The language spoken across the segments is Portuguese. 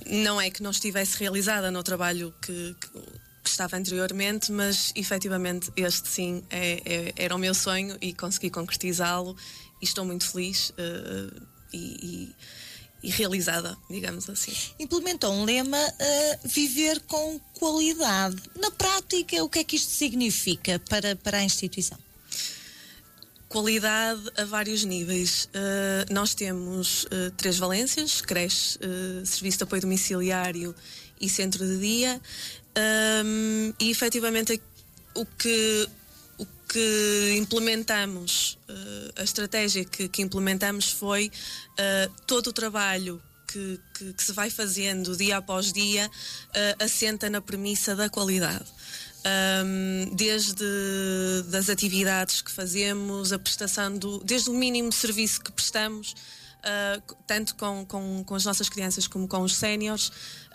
não é que não estivesse realizada no trabalho que estava anteriormente, mas efetivamente este sim era o meu sonho e consegui concretizá-lo e estou muito feliz e realizada, digamos assim. Implementou um lema, viver com qualidade. Na prática, o que é que isto significa para a instituição? Qualidade a vários níveis. Nós temos 3 valências: creche, serviço de apoio domiciliário e centro de dia. E efetivamente o que implementamos, a estratégia que implementamos foi todo o trabalho que se vai fazendo dia após dia assenta na premissa da qualidade. Desde das atividades que fazemos, a prestação desde o mínimo serviço que prestamos, tanto com as nossas crianças como com os séniores,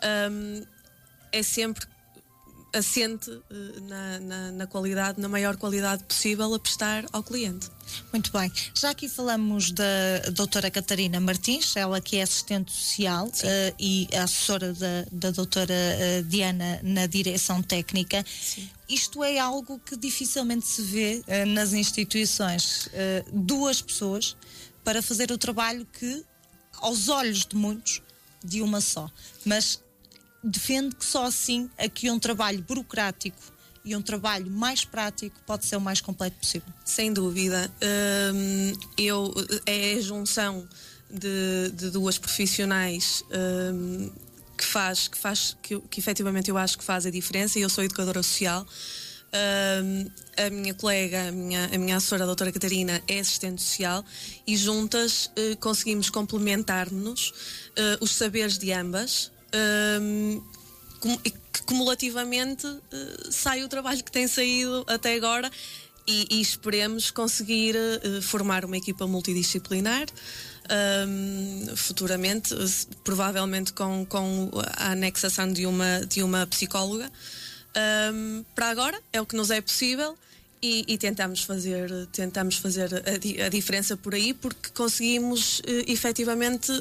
é sempre assente na qualidade, na maior qualidade possível a prestar ao cliente. Muito bem. Já aqui falamos da doutora Catarina Martins, ela que é assistente social e assessora da doutora Diana na direção técnica. Sim. Isto é algo que dificilmente se vê nas instituições. 2 pessoas para fazer o trabalho que, aos olhos de muitos, de uma só. Mas defende que só assim aqui um trabalho burocrático e um trabalho mais prático pode ser o mais completo possível. Sem dúvida. É a junção de 2 profissionais que efetivamente eu acho que faz a diferença. Eu sou educadora social. A minha colega, a minha assessora, a doutora Catarina, é assistente social e juntas conseguimos complementar-nos os saberes de ambas. Que cumulativamente sai o trabalho que tem saído até agora e esperemos conseguir formar uma equipa multidisciplinar futuramente, provavelmente com a anexação de uma psicóloga. Para agora é o que nos é possível e tentamos fazer a diferença por aí, porque conseguimos efetivamente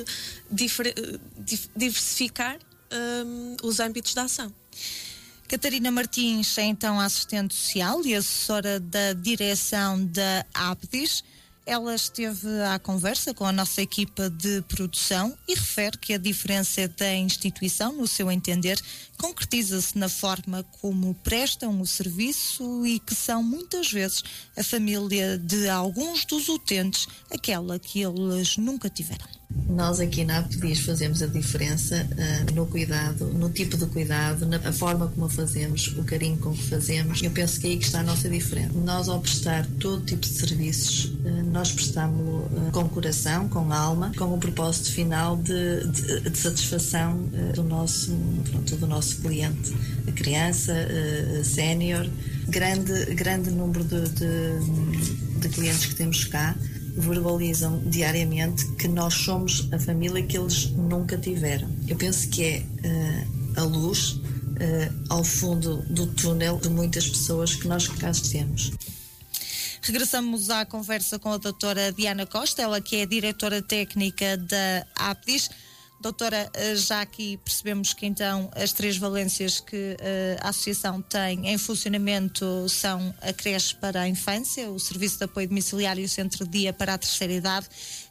diversificar os âmbitos da ação. Catarina Martins é então assistente social e assessora da direção da APDIS. Ela esteve à conversa com a nossa equipa de produção e refere que a diferença da instituição, no seu entender, concretiza-se na forma como prestam o serviço e que são muitas vezes a família de alguns dos utentes, aquela que eles nunca tiveram. Nós aqui na APDIS fazemos a diferença no cuidado, no tipo de cuidado, na forma como a fazemos, o carinho com que fazemos. Eu penso que é aí que está a nossa diferença. Nós, ao prestar todo tipo de serviços, nós prestamos com coração, com alma, com o propósito final de satisfação do nosso cliente, a criança, sénior. Grande número de clientes que temos cá verbalizam diariamente que nós somos a família que eles nunca tiveram. Eu penso que é a luz ao fundo do túnel de muitas pessoas que nós cá temos. Regressamos à conversa com a doutora Diana Costa, ela que é diretora técnica da APDIS. Doutora, já aqui percebemos que então as 3 valências que a associação tem em funcionamento são a creche para a infância, o serviço de apoio domiciliário e o centro de dia para a terceira idade.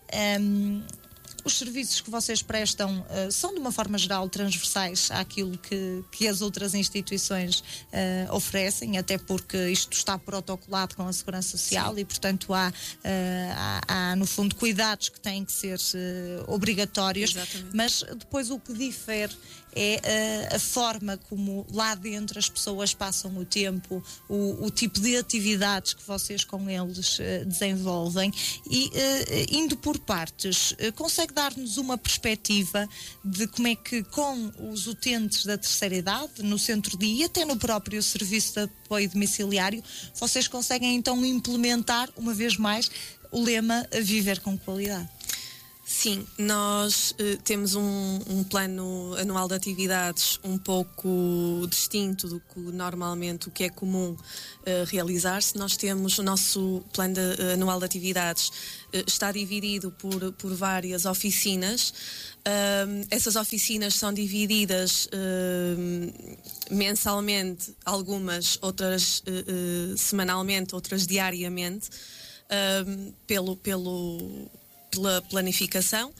Os serviços que vocês prestam são de uma forma geral transversais àquilo que as outras instituições oferecem, até porque isto está protocolado com a Segurança Social. Sim. E portanto há no fundo cuidados que têm que ser obrigatórios. Exatamente. Mas depois o que difere é a forma como lá dentro as pessoas passam o tempo, o tipo de atividades que vocês com eles desenvolvem e indo por partes, consegue dar-nos uma perspectiva de como é que com os utentes da terceira idade, no centro de dia e até no próprio serviço de apoio domiciliário, vocês conseguem então implementar uma vez mais o lema Viver com Qualidade? Sim, nós temos um plano anual de atividades um pouco distinto do que normalmente o que é comum realizar-se. Nós temos o nosso plano anual de atividades está dividido por várias oficinas. Essas oficinas são divididas mensalmente, algumas, outras semanalmente, outras diariamente, pela planificação,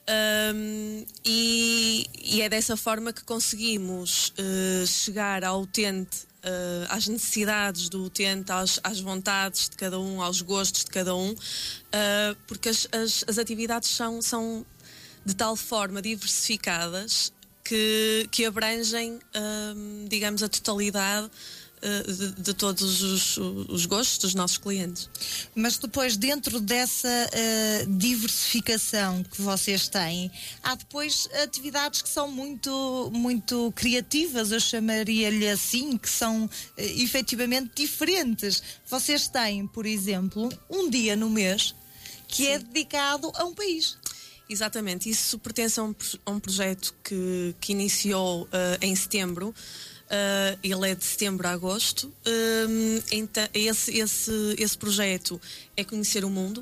e é dessa forma que conseguimos chegar ao utente, às necessidades do utente, às vontades de cada um, aos gostos de cada um, porque as atividades são de tal forma diversificadas que abrangem, digamos, a totalidade de todos os gostos dos nossos clientes. Mas depois, dentro dessa diversificação que vocês têm, há depois atividades que são muito, muito criativas, eu chamaria-lhe assim, que são efetivamente diferentes. Vocês têm, por exemplo, um dia no mês que Sim. é dedicado a um país. Exatamente, isso pertence a um projeto que iniciou em setembro. Ele é de setembro a agosto. Então, esse projeto é Conhecer o Mundo.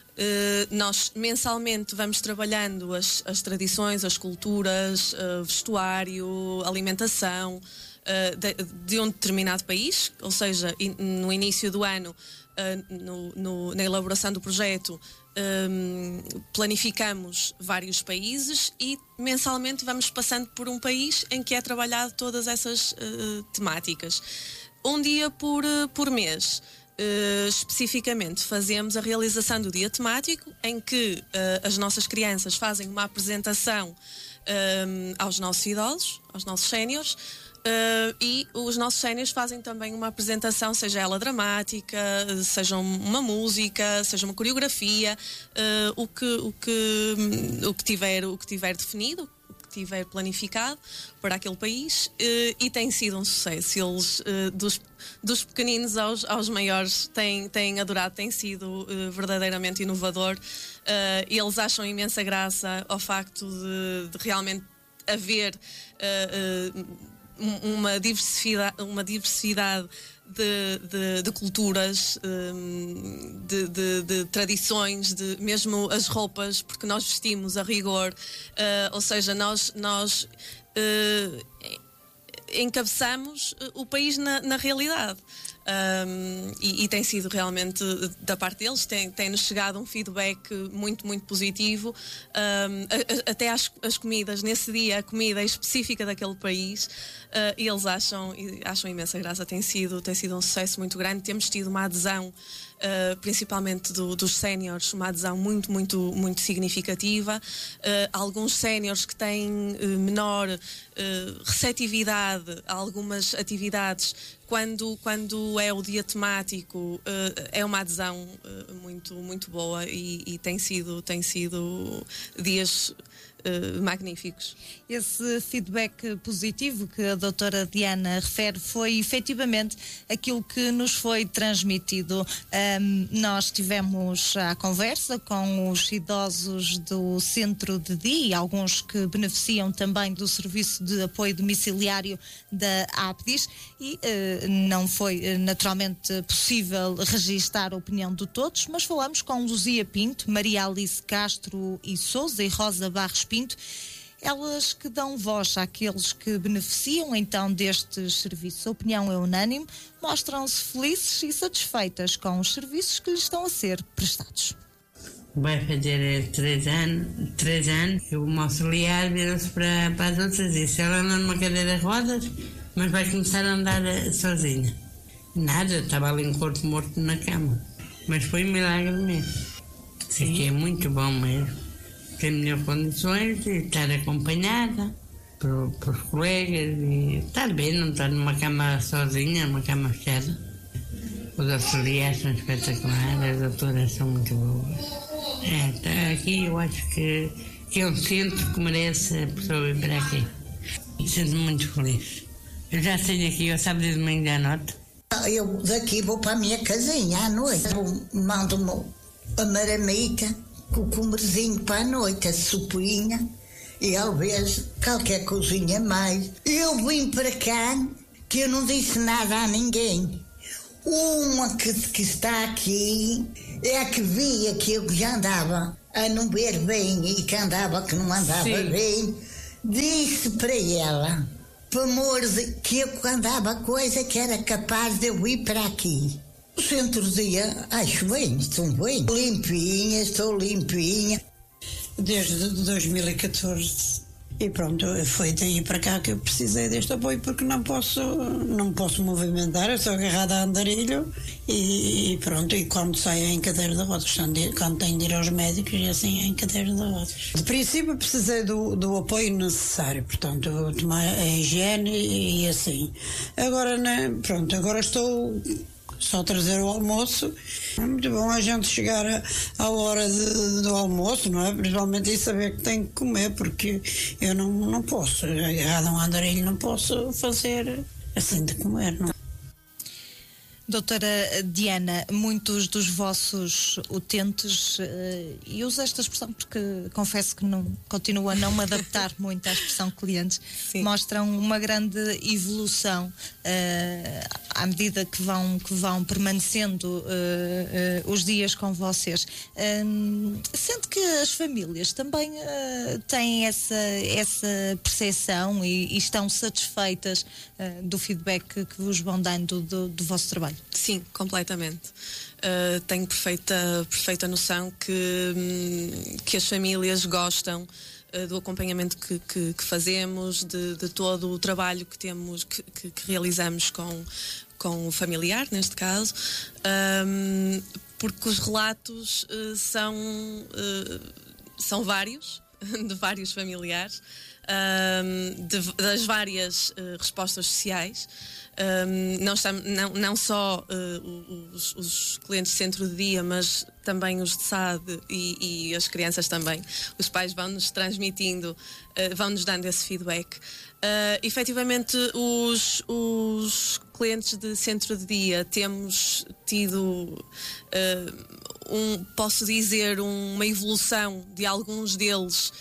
Nós mensalmente vamos trabalhando as tradições, as culturas, vestuário, alimentação de um determinado país, ou seja, no início do ano, na elaboração do projeto, planificamos vários países e mensalmente vamos passando por um país em que é trabalhado todas essas temáticas. Um dia por mês. Especificamente fazemos a realização do dia temático, em que as nossas crianças fazem uma apresentação aos nossos idosos, aos nossos séniores, e os nossos séniores fazem também uma apresentação, seja ela dramática, seja uma música, seja uma coreografia, o que tiver definido, o que tiver planificado para aquele país, e tem sido um sucesso. Eles, dos pequeninos aos maiores, têm adorado, tem sido verdadeiramente inovador. Eles acham imensa graça ao facto de realmente haver uma diversidade de culturas, de tradições, mesmo as roupas, porque nós vestimos a rigor, ou seja, nós encabeçamos o país na realidade. E tem sido realmente, da parte deles, tem-nos chegado um feedback muito, muito positivo. Até as comidas, nesse dia, a comida específica daquele país, e eles acham imensa graça. Tem sido um sucesso muito grande. Temos tido uma adesão, principalmente dos séniores, uma adesão muito, muito, muito significativa. Alguns séniores que têm menor receptividade a algumas atividades, quando é o dia temático, é uma adesão muito, muito boa, e tem sido dias magníficos. Esse feedback positivo que a doutora Diana refere foi efetivamente aquilo que nos foi transmitido. Nós tivemos a conversa com os idosos do centro de dia, alguns que beneficiam também do serviço de apoio domiciliário da APDIS, e não foi naturalmente possível registar a opinião de todos, mas falamos com Luzia Pinto, Maria Alice Castro e Sousa e Rosa Barros Pinto, elas que dão voz àqueles que beneficiam então destes serviços. A opinião é unânime, mostram-se felizes e satisfeitas com os serviços que lhes estão a ser prestados. Vai fazer 3 anos que o auxiliar virou-se para as outras e disse: ela anda numa cadeira de rodas, mas vai começar a andar sozinha. Nada, estava ali um corpo morto na cama. Mas foi um milagre mesmo. Fiquei muito bom mesmo. Ter melhores condições e estar acompanhada pelos colegas e estar bem, não estar numa cama sozinha, numa cama fechada. Os auxiliares são espetaculares, as doutoras são muito boas. Aqui eu acho que é um centro que merece a pessoa vir para aqui. Sinto-me muito feliz. Eu já saio daqui ao sábado e domingo à noite. Eu daqui vou para a minha casinha à noite. Mando-me a maramica com o comerzinho para a noite, a sopinha, e ao vez qualquer coisinha mais. Eu vim para cá, que eu não disse nada a ninguém. Uma que está aqui é a que via que eu já andava a não ver bem e que andava que não andava bem, disse para ela, por amor de que eu andava coisa que era capaz de eu ir para aqui. O centro-dia, acho bem, estou bem. Limpinha, estou limpinha. Desde 2014. E pronto, foi daí para cá que eu precisei deste apoio, porque não posso movimentar, eu estou agarrada a andarilho e pronto, e quando saio em cadeira de rodas, quando tenho de ir aos médicos e assim em cadeira de rodas. De princípio precisei do apoio necessário, portanto, tomar a higiene e assim. Agora, pronto, agora estou só trazer o almoço. É muito bom a gente chegar à hora do almoço, não é? Principalmente e saber que tem que comer, porque eu não posso, agarrado a um andarilho, não posso fazer assim de comer, não é? Doutora Diana, muitos dos vossos utentes, e uso esta expressão porque confesso que continuo a não me adaptar muito à expressão clientes, mostram uma grande evolução à medida que vão permanecendo os dias com vocês. Sente que as famílias também têm essa percepção e estão satisfeitas do feedback que vos vão dando do vosso trabalho? Sim, completamente. Tenho perfeita noção que as famílias gostam do acompanhamento que fazemos, de todo o trabalho que temos, que realizamos com o familiar, neste caso, porque os relatos são vários, de vários familiares, das várias respostas sociais. Não só os clientes de centro de dia, mas também os de SAD e as crianças também. Os pais vão-nos transmitindo, vão-nos dando esse feedback. Efetivamente, os clientes de centro de dia temos tido, posso dizer, uma evolução de alguns deles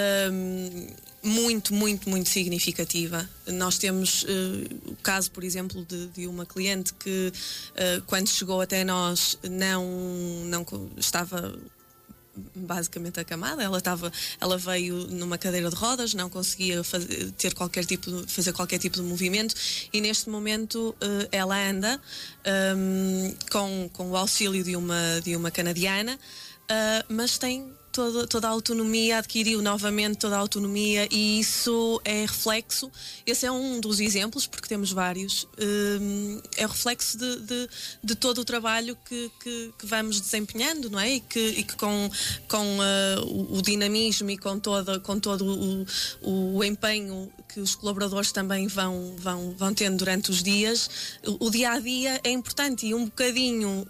muito significativa. Nós temos o caso, por exemplo, de uma cliente que quando chegou até nós não estava basicamente acamada, ela veio numa cadeira de rodas, não conseguia fazer qualquer tipo de movimento, e neste momento ela anda com o auxílio de uma canadiana, mas tem toda a autonomia, adquiriu novamente toda a autonomia, e isso é reflexo, esse é um dos exemplos, porque temos vários, é reflexo de todo o trabalho que vamos desempenhando, não é? E que com o dinamismo e com todo o empenho que os colaboradores também vão tendo durante os dias, o dia a dia é importante, e um bocadinho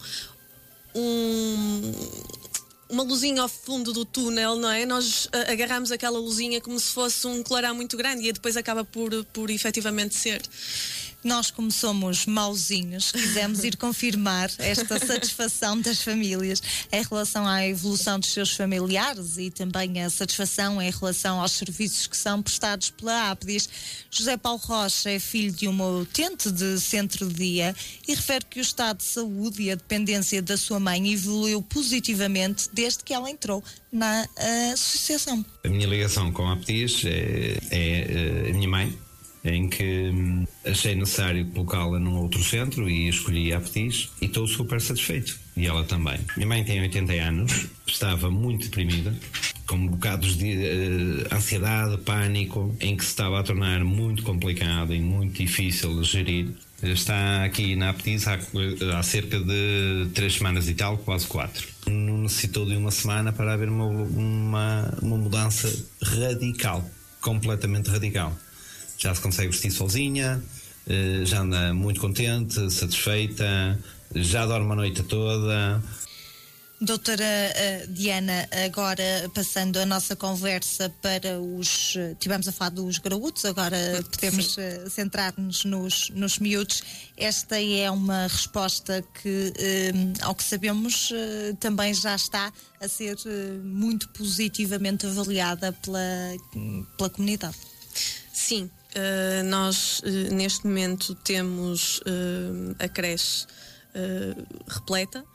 uma luzinha ao fundo do túnel, não é? Nós agarramos aquela luzinha como se fosse um clarão muito grande, e depois acaba por efetivamente ser. Nós, como somos mauzinhos, quisemos ir confirmar esta satisfação das famílias em relação à evolução dos seus familiares e também a satisfação em relação aos serviços que são prestados pela APDIS. José Paulo Rocha é filho de uma utente de centro de dia e refere que o estado de saúde e a dependência da sua mãe evoluiu positivamente desde que ela entrou na associação. A minha ligação com a APDIS é a minha mãe, em que achei necessário colocá-la num outro centro e escolhi a APDIS, e estou super satisfeito. E ela também. Minha mãe tem 80 anos, estava muito deprimida, com bocados de ansiedade, pânico, em que se estava a tornar muito complicado e muito difícil de gerir. Está aqui na APDIS há cerca de 3 semanas e tal, quase 4. Não necessitou de uma semana para haver uma mudança radical, completamente radical. Já se consegue vestir sozinha, já anda muito contente, satisfeita, já dorme a noite toda. Doutora Diana, agora passando a nossa conversa para os... Tivemos a falar dos graúdos, agora podemos centrar-nos nos miúdos. Esta é uma resposta que, ao que sabemos, também já está a ser muito positivamente avaliada pela comunidade. Sim, nós neste momento temos a creche repleta.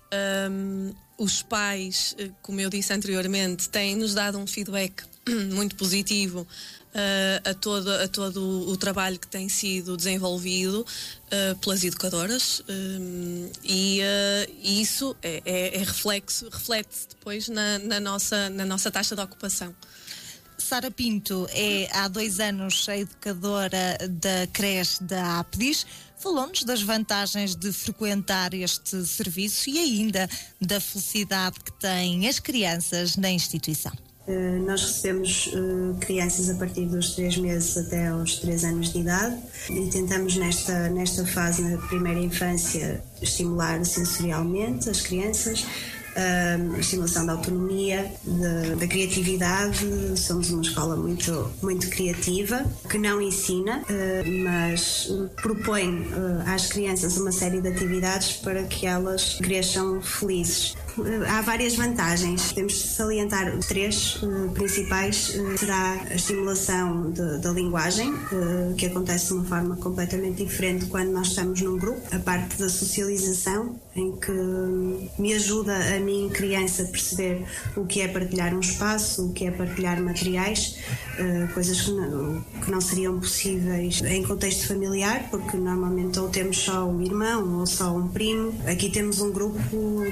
Os pais, como eu disse anteriormente, têm-nos dado um feedback muito positivo a todo o trabalho que tem sido desenvolvido pelas educadoras, e isso reflete-se depois na nossa taxa de ocupação. Sara Pinto é há 2 anos a educadora da creche da APDIS. Falou-nos das vantagens de frequentar este serviço e ainda da felicidade que têm as crianças na instituição. Nós recebemos crianças a partir dos 3 meses até aos 3 anos de idade e tentamos nesta fase, na primeira infância, estimular sensorialmente as crianças, a estimulação da autonomia, da criatividade. Somos uma escola muito, muito criativa, que não ensina, mas propõe às crianças uma série de atividades para que elas cresçam felizes. Há várias vantagens, temos de salientar 3 principais. Será a estimulação da linguagem, que acontece de uma forma completamente diferente quando nós estamos num grupo. A parte da socialização, em que me ajuda a mim, criança, a perceber o que é partilhar um espaço, o que é partilhar materiais, coisas que não seriam possíveis em contexto familiar, porque normalmente ou temos só um irmão ou só um primo. Aqui temos um grupo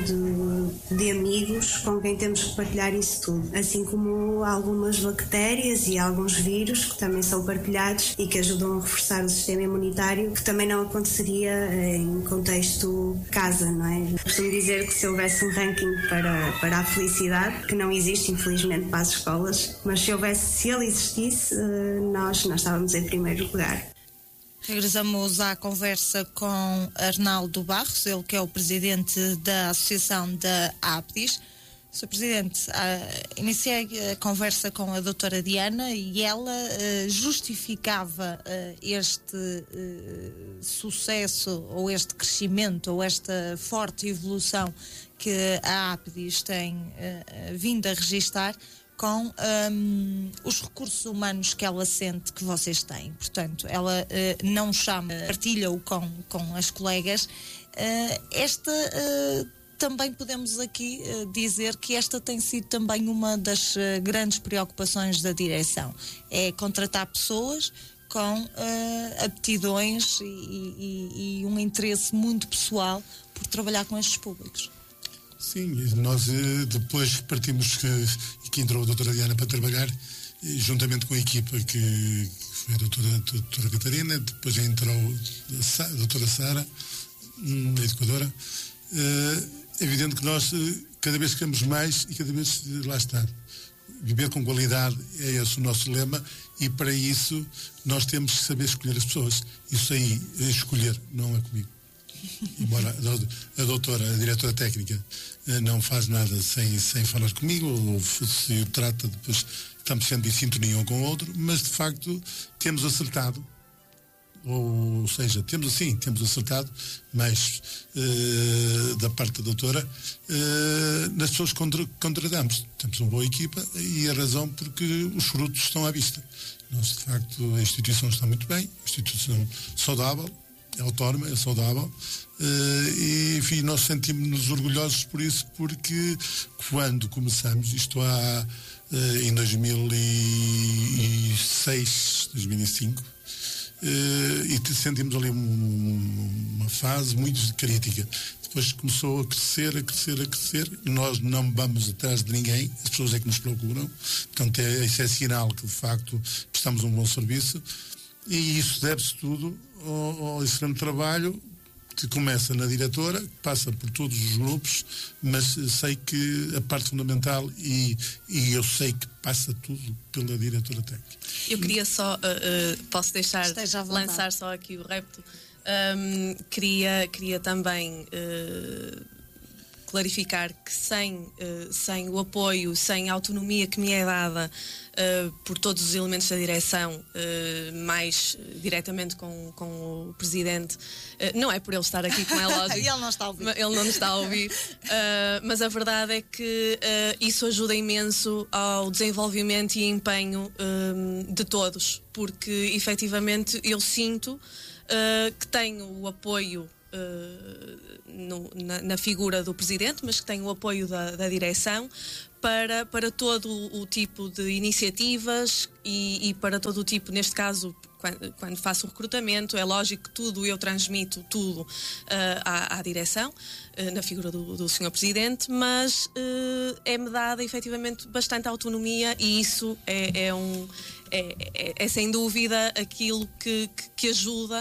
de amigos com quem temos que partilhar isso tudo, assim como algumas bactérias e alguns vírus que também são partilhados e que ajudam a reforçar o sistema imunitário, que também não aconteceria em contexto casa, não é? Costumo dizer que se houvesse um ranking para a felicidade, que não existe infelizmente para as escolas, mas se ele existisse, nós estávamos em primeiro lugar. Regressamos à conversa com Arnaldo Barros, ele que é o presidente da Associação da APDIS. Sr. Presidente, iniciei a conversa com a doutora Diana e ela justificava este sucesso ou este crescimento ou esta forte evolução que a APDIS tem vindo a registar com os recursos humanos que ela sente que vocês têm. Portanto, ela não chama, partilha-o com as colegas. Também podemos aqui dizer que esta tem sido também uma das grandes preocupações da direção. É contratar pessoas com aptidões e um interesse muito pessoal por trabalhar com estes públicos. Sim, nós depois partimos que entrou a doutora Diana para trabalhar, juntamente com a equipa que foi a doutora Catarina, depois entrou a doutora Sara, a educadora. É evidente que nós cada vez queremos mais e cada vez, lá está, viver com qualidade é esse o nosso lema, e para isso nós temos que saber escolher as pessoas. Isso aí, escolher, não é comigo. Embora a doutora, a diretora técnica, não faz nada sem falar comigo, ou se trata, depois estamos sempre em sintonia um com o outro, mas de facto temos acertado, ou seja, temos acertado mais da parte da doutora nas pessoas que contratamos. Temos uma boa equipa e a razão porque os frutos estão à vista. Nós, de facto, a instituição está muito bem, a instituição saudável, é autónoma, é saudável, e enfim, nós sentimos-nos orgulhosos por isso, porque quando começamos, isto em 2006, 2005, e sentimos ali uma fase muito crítica. Depois começou a crescer, nós não vamos atrás de ninguém, as pessoas é que nos procuram, portanto isso é sinal que de facto prestamos um bom serviço, e isso deve-se tudo ao excelente trabalho que começa na diretora, que passa por todos os grupos, mas sei que a parte fundamental, e eu sei que passa tudo pela diretora técnica. Eu queria só, posso deixar lançar só aqui o repto, queria também clarificar que sem o apoio, sem a autonomia que me é dada por todos os elementos da direção, mais diretamente com o Presidente, não é por ele estar aqui, como é lógico. Ele não está a ouvir. Ele não nos está a ouvir. Mas a verdade é que isso ajuda imenso ao desenvolvimento e empenho de todos, porque efetivamente eu sinto que tenho o apoio na figura do Presidente, mas que tenho o apoio da direção para todo o tipo de iniciativas e para todo o tipo, neste caso, quando faço o recrutamento, é lógico que tudo eu transmito tudo à direção, na figura do Sr. Presidente, mas é-me dada efetivamente bastante autonomia, e isso é sem dúvida aquilo que ajuda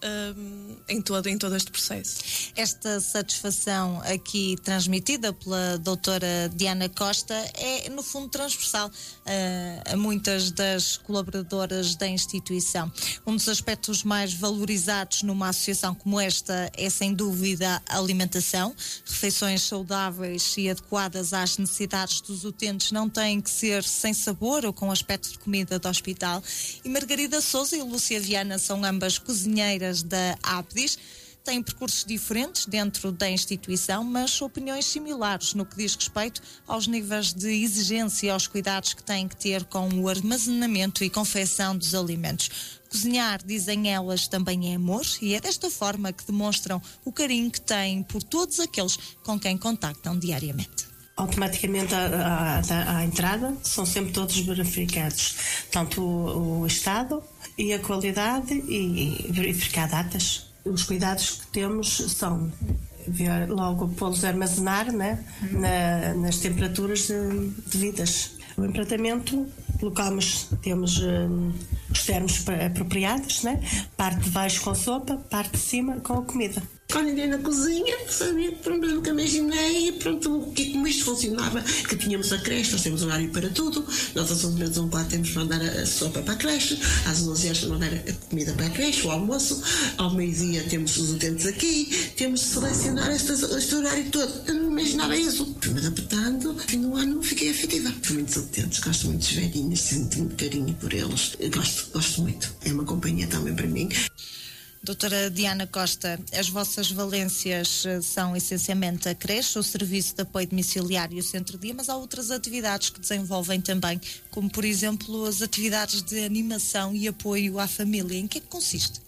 em todo este processo. Esta satisfação aqui transmitida pela doutora Diana Costa é, no fundo, transversal a muitas das colaboradoras da instituição. Um dos aspectos mais valorizados numa associação como esta é, sem dúvida, a alimentação. Refeições saudáveis e adequadas às necessidades dos utentes não têm que ser sem sabor ou com aspecto de comida de hospital. E Margarida Sousa e Lúcia Viana são ambas cozinheiras da APDIS, têm percursos diferentes dentro da instituição, mas opiniões similares no que diz respeito aos níveis de exigência e aos cuidados que têm que ter com o armazenamento e confecção dos alimentos. Cozinhar, dizem elas, também é amor, e é desta forma que demonstram o carinho que têm por todos aqueles com quem contactam diariamente. Automaticamente à entrada são sempre todos verificados, tanto o estado e a qualidade, e verificar datas. Os cuidados que temos são ver logo pô-los armazenar, né, nas temperaturas devidas. O empratamento, temos os termos apropriados, né? Parte de baixo com sopa, parte de cima com a comida. Quando entrei na cozinha, sabia, pronto, eu nunca imaginei, pronto, como isto funcionava, que tínhamos a creche, nós temos horário para tudo, nós às 11h temos para mandar a sopa para a creche, às 11h para mandar a comida para a creche, o almoço, ao meio-dia temos os utentes aqui, temos de selecionar este horário todo. Eu não imaginava isso. Fui-me adaptando, no fim do ano fiquei afetiva. Fui muitos utentes, gosto muito dos velhinhos, sinto muito carinho por eles, gosto muito, é uma companhia também para mim. Doutora Diana Costa, as vossas valências são essencialmente a creche, o serviço de apoio domiciliário e o centro-dia, mas há outras atividades que desenvolvem também, como por exemplo as atividades de animação e apoio à família. Em que é que consiste?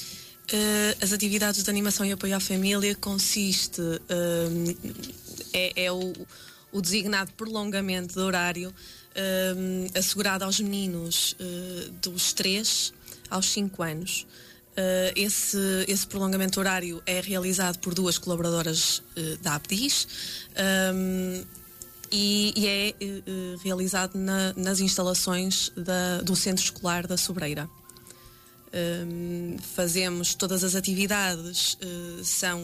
As atividades de animação e apoio à família consiste, o designado prolongamento de horário assegurado aos meninos dos 3 aos 5 anos. Esse prolongamento horário é realizado por 2 colaboradoras da APDIS e é realizado nas instalações do Centro Escolar da Sobreira. Fazemos todas as atividades, são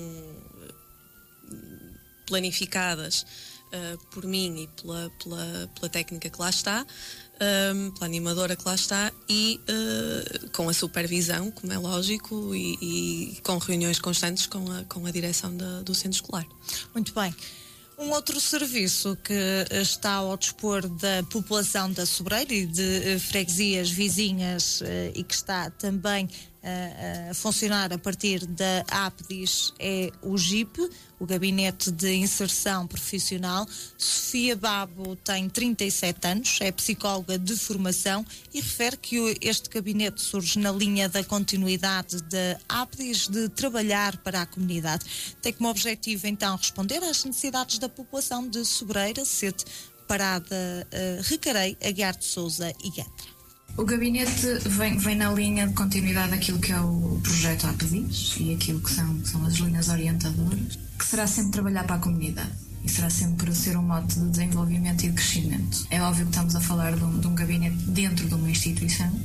planificadas por mim e pela técnica que lá está, pela animadora que lá está, e com a supervisão, como é lógico, e com reuniões constantes com a direção do centro escolar. Muito bem. Um outro serviço que está ao dispor da população da Sobreira e de freguesias vizinhas e que está também a funcionar a partir da APDIS é o GIP, o Gabinete de Inserção Profissional. Sofia Babo tem 37 anos, é psicóloga de formação e refere que este gabinete surge na linha da continuidade da APDIS de trabalhar para a comunidade. Tem como objetivo, então, responder às necessidades da população de Sobreira, Sete, Parada, Recarei, Aguiar de Sousa e Gatra. O gabinete vem na linha de continuidade daquilo que é o projeto APDIS e aquilo que são as linhas orientadoras, que será sempre trabalhar para a comunidade e será sempre ser um mote de desenvolvimento e de crescimento. É óbvio que estamos a falar de um gabinete dentro de uma instituição que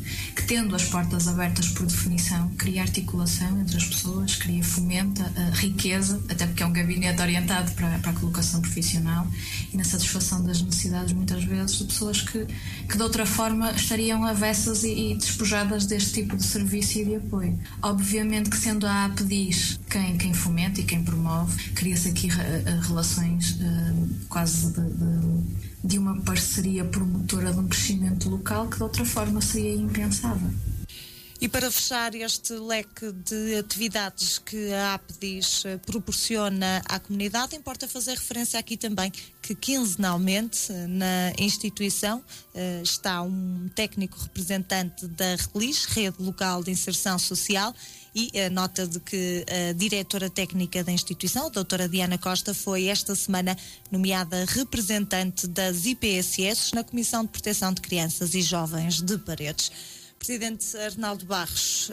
tendo as portas abertas por definição, cria articulação entre as pessoas, fomenta a riqueza, até porque é um gabinete orientado para a colocação profissional e na satisfação das necessidades, muitas vezes, de pessoas que de outra forma estariam avessas e despojadas deste tipo de serviço e de apoio. Obviamente que, sendo a APDIS quem fomenta e quem promove, cria-se aqui relações quase de uma parceria promotora de um crescimento local que de outra forma seria impensável. E para fechar este leque de atividades que a APDIS proporciona à comunidade, importa fazer referência aqui também que quinzenalmente na instituição está um técnico representante da RELIS, Rede Local de Inserção Social, e a nota de que a diretora técnica da instituição, a doutora Diana Costa, foi esta semana nomeada representante das IPSS na Comissão de Proteção de Crianças e Jovens de Paredes. Presidente Arnaldo Barros,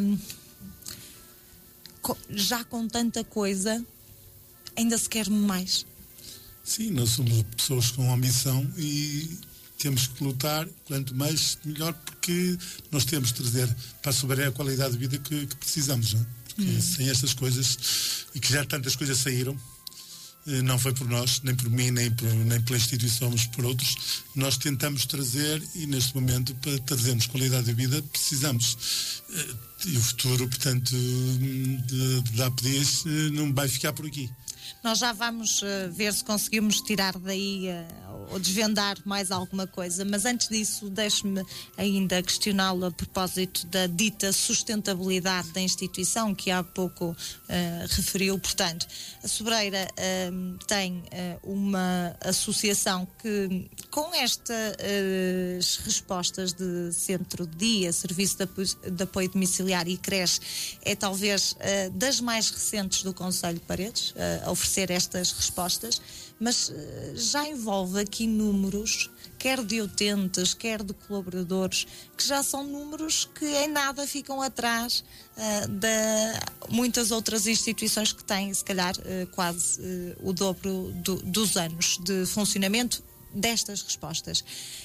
já com tanta coisa, ainda se quer mais? Sim, nós somos pessoas com ambição e temos que lutar, quanto mais melhor, porque nós temos de trazer para a a qualidade de vida que precisamos, não é? Porque sem estas coisas, e que já tantas coisas saíram, não foi por nós, nem por mim, nem pela instituição, mas por outros, nós tentamos trazer, e neste momento, para trazermos qualidade de vida, precisamos. E o futuro, portanto, da APDIS não vai ficar por aqui. Nós já vamos ver se conseguimos tirar daí ou desvendar mais alguma coisa, mas antes disso deixe-me ainda questioná-lo a propósito da dita sustentabilidade da instituição que há pouco referiu. Portanto, a Sobreira tem uma associação que, com estas respostas de centro de dia, serviço de apoio domiciliário e creche, é talvez das mais recentes do Concelho de Paredes a oferecer estas respostas, mas já envolve aqui números, quer de utentes, quer de colaboradores, que já são números que em nada ficam atrás de muitas outras instituições que têm, se calhar, quase o dobro dos anos de funcionamento destas respostas.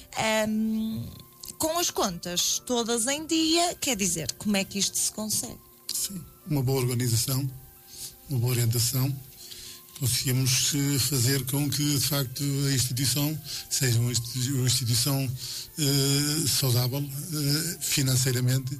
Com as contas todas em dia, quer dizer, como é que isto se consegue? Sim, uma boa organização, uma boa orientação. Conseguimos fazer com que, de facto, a instituição seja uma instituição saudável financeiramente,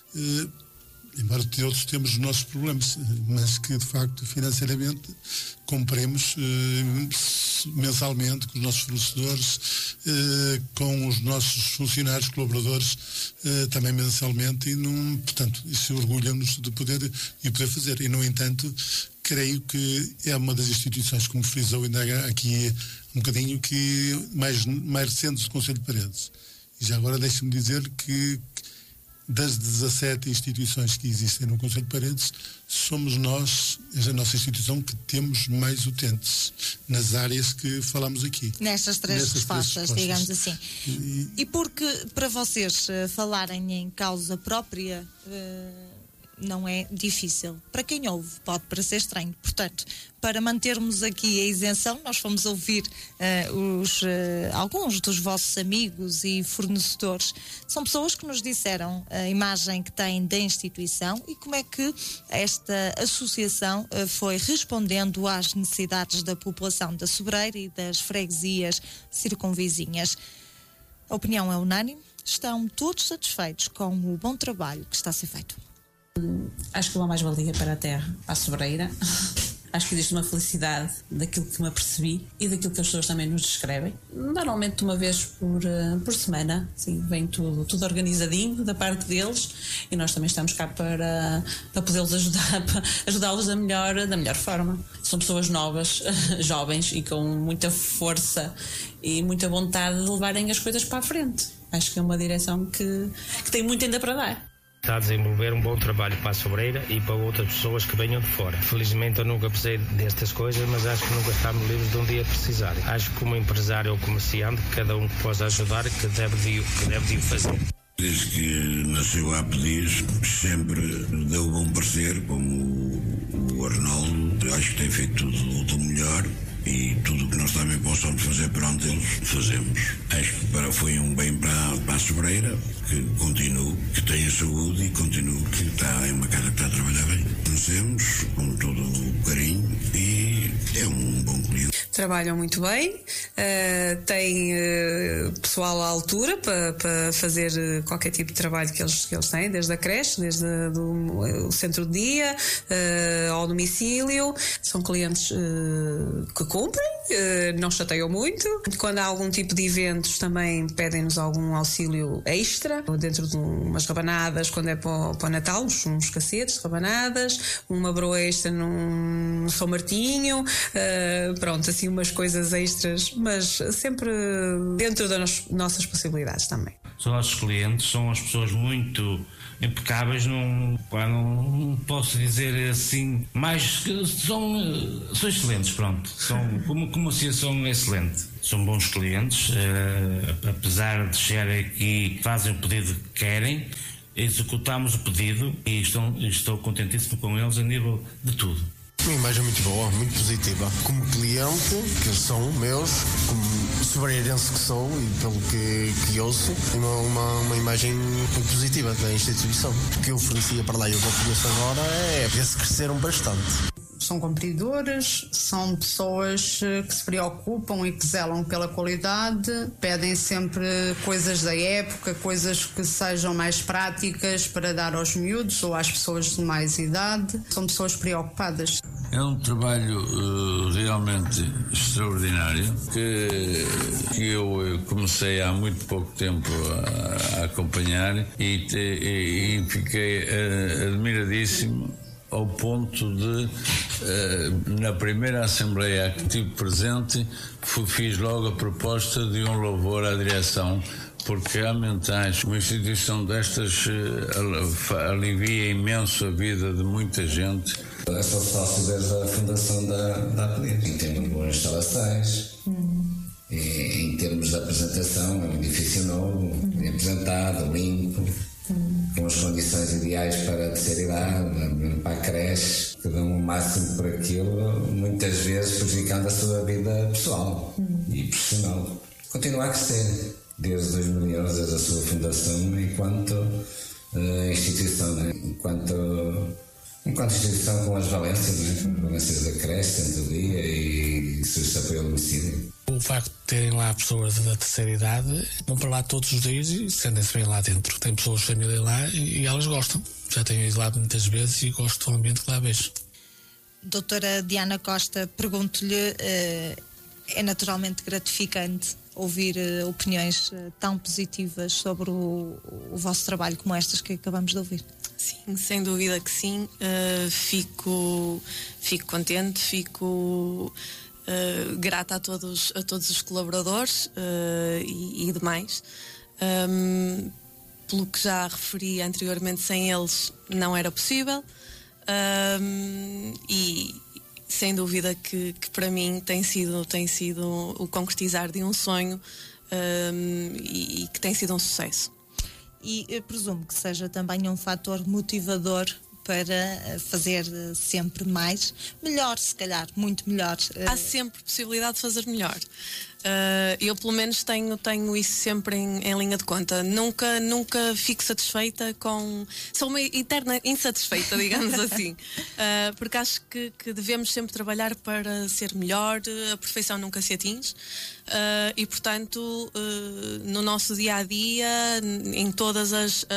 embora outros temos os nossos problemas, mas que, de facto, financeiramente cumprimos mensalmente com os nossos fornecedores, com os nossos funcionários, colaboradores, também mensalmente, e, portanto, isso orgulha-nos de poder fazer. E, no entanto, creio que é uma das instituições, como frisou ainda aqui um bocadinho, que mais recentes do Concelho de Paredes. E já agora deixe-me dizer que das 17 instituições que existem no Concelho de Paredes, somos nós, a nossa instituição, que temos mais utentes nas áreas que falamos aqui. Nestas três respostas, digamos assim. E porque para vocês falarem em causa própria não é difícil. Para quem ouve, pode parecer estranho. Portanto, para mantermos aqui a isenção, nós fomos ouvir alguns dos vossos amigos e fornecedores. São pessoas que nos disseram a imagem que têm da instituição e como é que esta associação foi respondendo às necessidades da população da Sobreira e das freguesias circunvizinhas. A opinião é unânime. Estão todos satisfeitos com o bom trabalho que está a ser feito. Acho que é uma mais-valia para a terra, para a Sobreira. Acho que existe uma felicidade daquilo que me apercebi e daquilo que as pessoas também nos descrevem. Normalmente uma vez por semana, sim, vem tudo organizadinho da parte deles e nós também estamos cá para poder-los ajudar, para ajudá-los da melhor forma. São pessoas novas, jovens e com muita força e muita vontade de levarem as coisas para a frente. Acho que é uma direção que tem muito ainda para dar. Está a desenvolver um bom trabalho para a Sobreira e para outras pessoas que venham de fora. Felizmente eu nunca precisei destas coisas, mas acho que nunca estamos livres de um dia precisar. Acho que como empresário ou comerciante, cada um que possa ajudar, que deve de o fazer. Desde que nasceu a APDIS, sempre deu bom parecer, como o Arnaldo. Acho que tem feito tudo do melhor. E tudo o que nós também possamos fazer perante eles, fazemos. Acho que foi um bem para a Sobreira, que continuo, que tenha saúde e continuo que é uma casa que está a trabalhar bem. Conhecemos com todo o carinho e é um bom cliente. Trabalham muito bem, têm pessoal à altura para fazer qualquer tipo de trabalho que eles têm, desde a creche, desde o centro de dia, ao domicílio. São clientes que cumprem, não chateiam muito. Quando há algum tipo de eventos também pedem-nos algum auxílio extra, dentro de umas rabanadas, quando é para o Natal, uns cacetes de rabanadas, uma broa extra num São Martinho, pronto, assim umas coisas extras, mas sempre dentro das nossas possibilidades também. Os nossos clientes são as pessoas muito impecáveis, não posso dizer assim, mas são excelentes, pronto, são como associação excelente. São bons clientes, apesar de chegarem aqui, fazem o pedido que querem, executamos o pedido e estou contentíssimo com eles a nível de tudo. Uma imagem muito boa, muito positiva. Como cliente, que são meus, como sobreirense que sou e pelo que ouço, uma imagem muito positiva da instituição. O que eu fornecia para lá e o que eu forneço agora se cresceram bastante. São cumpridores, são pessoas que se preocupam e que zelam pela qualidade, pedem sempre coisas da época, coisas que sejam mais práticas para dar aos miúdos ou às pessoas de mais idade. São pessoas preocupadas. É um trabalho realmente extraordinário que eu comecei há muito pouco tempo a acompanhar e fiquei admiradíssimo ao ponto de, na primeira Assembleia que estive presente, fiz logo a proposta de um louvor à direção, porque realmente acho que uma instituição destas alivia imenso a vida de muita gente. Eu sou sócio desde a fundação da APDIS. Temos boas instalações. Em termos de apresentação, é um edifício novo, bem apresentado, limpo, com as condições ideais para a terceira idade, para a creche, que dão o máximo por aquilo, muitas vezes prejudicando a sua vida pessoal e profissional. Continua a crescer desde 2011, desde a sua fundação, enquanto instituição, né? Enquanto instituição com as valências, né? Com as valências da creche, centro do dia e serviço de apoio ao domicílio. O facto de terem lá pessoas da terceira idade, vão para lá todos os dias e sentem-se bem lá dentro. Tem pessoas de família lá e elas gostam. Já tenho ido lá muitas vezes e gosto do ambiente que lá vejo. Doutora Diana Costa, pergunto-lhe, é naturalmente gratificante ouvir opiniões tão positivas sobre o vosso trabalho como estas que acabamos de ouvir? Sim, sem dúvida que sim. Fico contente, fico grata a todos os colaboradores e demais. Pelo que já referi anteriormente, sem eles não era possível. E sem dúvida que para mim tem sido o concretizar de um sonho e que tem sido um sucesso. E eu presumo que seja também um fator motivador para fazer sempre mais, melhor se calhar, muito melhor. Há sempre possibilidade de fazer melhor. Eu pelo menos tenho isso sempre em linha de conta. Nunca fico satisfeita sou uma eterna insatisfeita, digamos assim. Porque acho que devemos sempre trabalhar para ser melhor. A perfeição nunca se atinge. E portanto, no nosso dia-a-dia, em todas as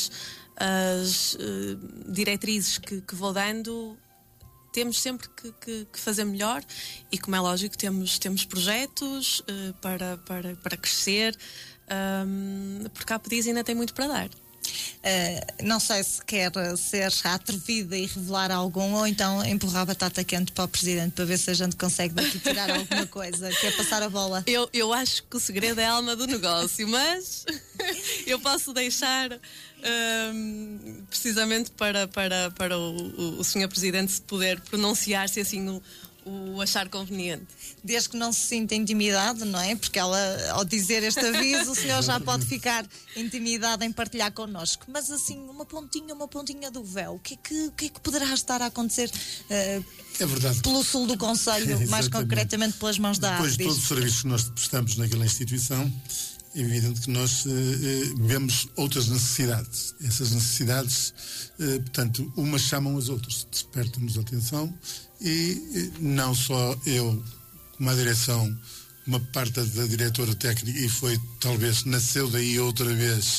diretrizes que vou dando, temos sempre que fazer melhor e, como é lógico, temos projetos para crescer, porque a APDIS ainda tem muito para dar. Não sei se quer ser atrevida e revelar algum, ou então empurrar a batata quente para o Presidente para ver se a gente consegue daqui tirar alguma coisa. Quer passar a bola? Eu acho que o segredo é a alma do negócio, mas eu posso deixar precisamente para o Sr. Presidente se poder pronunciar, se assim o achar conveniente. Desde que não se sinta intimidade, não é? Porque ela, ao dizer este aviso, o senhor já pode ficar intimidado em partilhar connosco. Mas assim, uma pontinha do véu. O que é que poderá estar a acontecer é verdade. Pelo sul do concelho, mais concretamente pelas mãos da APDIS? Depois de todos os serviços que nós prestamos naquela instituição, é evidente que nós vemos outras necessidades. Essas necessidades, portanto, umas chamam as outras, despertam-nos a atenção e não só eu, como a direção, uma parte da diretora técnica, e foi, talvez, nasceu daí outra vez,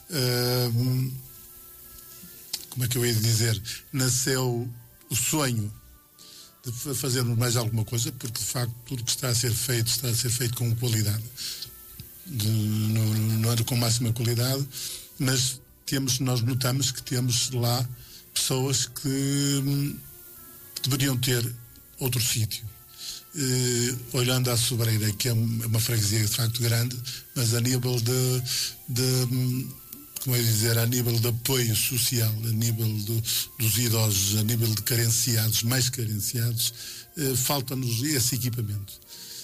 como é que eu ia dizer, nasceu o sonho de fazermos mais alguma coisa, porque de facto tudo que está a ser feito com qualidade, não era com máxima qualidade, mas nós notamos que temos lá pessoas que deveriam ter outro sítio. Olhando à Sobreira, que é uma freguesia de facto grande, mas a nível como é dizer, a nível de apoio social, a nível dos idosos, a nível de carenciados, mais carenciados, falta-nos esse equipamento.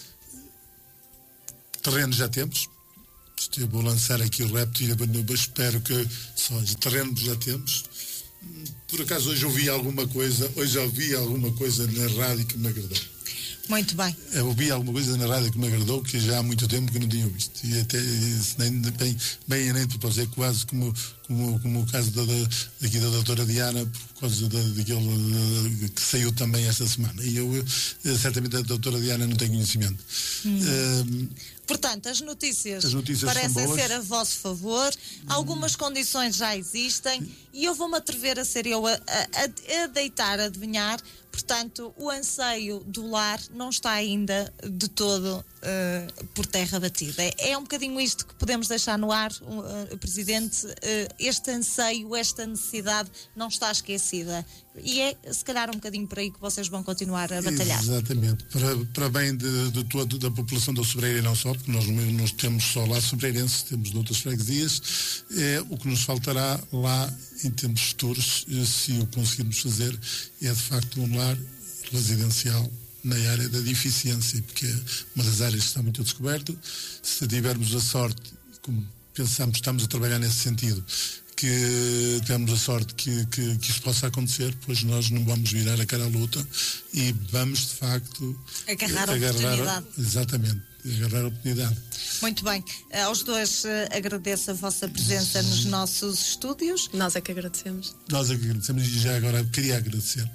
Terrenos já temos. Eu vou lançar aqui o repto e espero que só de terrenos já temos. Por acaso hoje ouvi alguma coisa na rádio que me agradou. Muito bem. Eu ouvi alguma coisa na rádio que me agradou, que já há muito tempo que não tinha visto. E até nem para dizer, quase como o caso daqui da doutora Diana, por causa daquele que saiu também esta semana. E eu, certamente, a doutora Diana não tem conhecimento. Portanto, as notícias parecem ser a vosso favor, algumas condições já existem e eu vou-me atrever a ser eu a deitar, a adivinhar. Portanto, o anseio do lar não está ainda de todo por terra batida. É um bocadinho isto que podemos deixar no ar, Presidente. Este anseio, esta necessidade não está esquecida. E é, se calhar, um bocadinho por aí que vocês vão continuar a batalhar. Exatamente. Para bem de toda a população da Sobreira e não só, porque nós temos só lá sobreirenses, temos de outras freguesias, é o que nos faltará lá em tempos futuros, se o conseguirmos fazer, é de facto um lar residencial na área da deficiência, porque é uma das áreas que está muito descoberto. Se tivermos a sorte, como pensamos, estamos a trabalhar nesse sentido, que temos a sorte que isso possa acontecer, pois nós não vamos virar a cara à luta e vamos de facto agarrar a oportunidade. Exatamente, agarrar a oportunidade. Muito bem, aos dois agradeço a vossa presença nos nossos estúdios. Nós é que agradecemos. Nós é que agradecemos e já agora queria agradecer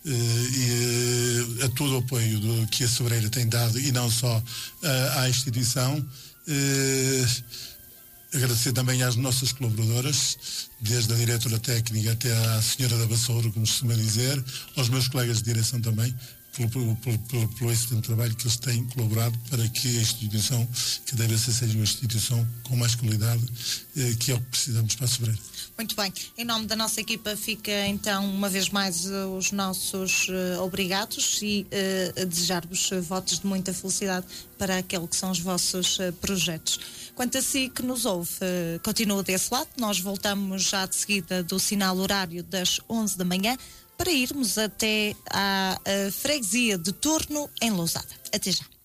a todo o apoio que a Sobreira tem dado e não só à instituição. Agradecer também às nossas colaboradoras, desde a diretora técnica até à senhora da vassoura, como se costuma dizer, aos meus colegas de direção também, pelo excelente trabalho que eles têm colaborado para que a instituição, que deve seja uma instituição com mais qualidade, que é o que precisamos para a Sobreira. Muito bem. Em nome da nossa equipa fica então uma vez mais os nossos obrigados e a desejar-vos votos de muita felicidade para aquele que são os vossos projetos. Quanto a si que nos ouve, continua desse lado. Nós voltamos já de seguida do sinal horário das 11 da manhã para irmos até à freguesia de Torno, em Lousada. Até já.